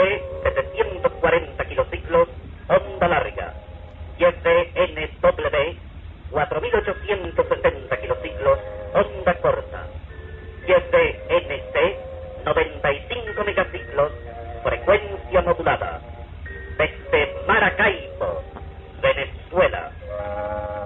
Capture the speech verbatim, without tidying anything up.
T setecientos cuarenta kilociclos, onda larga. Y F N W cuatro mil ochocientos sesenta kilociclos, onda corta. Y F N C noventa y cinco megaciclos, frecuencia modulada.